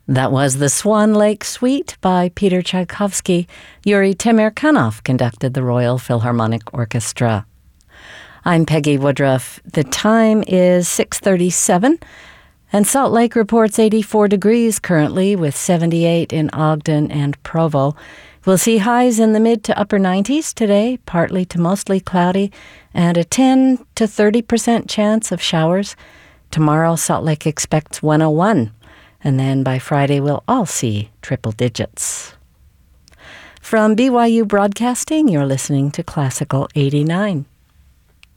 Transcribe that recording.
That was the Swan Lake Suite by Peter Tchaikovsky. Yuri Temirkanov conducted the Royal Philharmonic Orchestra. I'm Peggy Woodruff. The time is 6:37, and Salt Lake reports 84 degrees currently, with 78 in Ogden and Provo. We'll see highs in the mid to upper 90s today, partly to mostly cloudy, and a 10 to 30% chance of showers. Tomorrow, Salt Lake expects 101. And then by Friday, we'll all see triple digits. From BYU Broadcasting, you're listening to Classical 89.